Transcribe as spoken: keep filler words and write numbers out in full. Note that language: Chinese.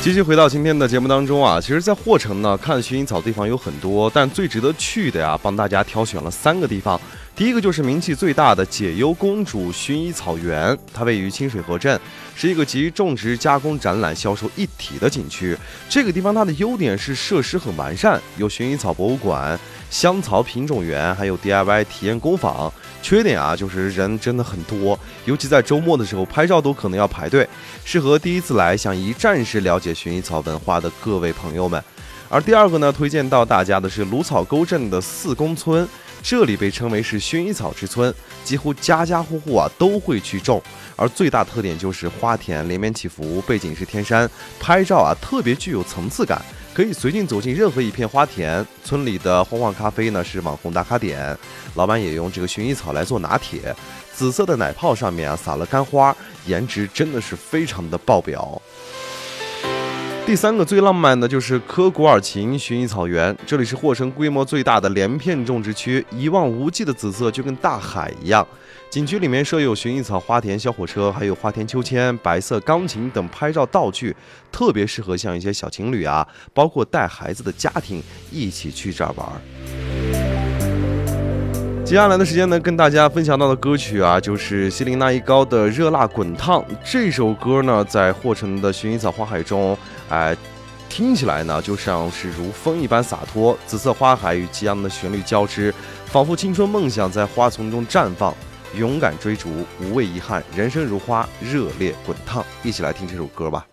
继续回到今天的节目当中啊，其实，在霍城呢，看薰衣草地方有很多，但最值得去的呀，帮大家挑选了三个地方。第一个就是名气最大的解忧公主薰衣草园，它位于清水河镇，是一个集种植、加工、展览、销售一体的景区。这个地方它的优点是设施很完善，有薰衣草博物馆、香草品种园，还有 D I Y 体验工坊。缺点啊，就是人真的很多，尤其在周末的时候，拍照都可能要排队，适合第一次来想一站式了解薰衣草文化的各位朋友们。而第二个呢，推荐到大家的是芦草沟镇的四公村，这里被称为是薰衣草之村，几乎家家户户啊都会去种。而最大特点就是花田连绵起伏，背景是天山，拍照啊特别具有层次感。可以随性走进任何一片花田，村里的晃晃咖啡呢是网红打卡点，老板也用这个薰衣草来做拿铁，紫色的奶泡上面啊撒了干花，颜值真的是非常的爆表。第三个最浪漫的就是科古尔琴薰衣草园，这里是霍城规模最大的连片种植区，一望无际的紫色就跟大海一样。景区里面设有薰衣草花田小火车，还有花田秋千、白色钢琴等拍照道具，特别适合像一些小情侣啊，包括带孩子的家庭一起去这儿玩。接下来的时间呢，跟大家分享到的歌曲啊，就是希林娜依高的《热辣滚烫》。这首歌呢，在霍城的薰衣草花海中，哎、呃，听起来呢就像是如风一般洒脱，紫色花海与激昂的旋律交织，仿佛青春梦想在花丛中绽放。勇敢追逐，无畏遗憾，人生如花，热烈滚烫。一起来听这首歌吧。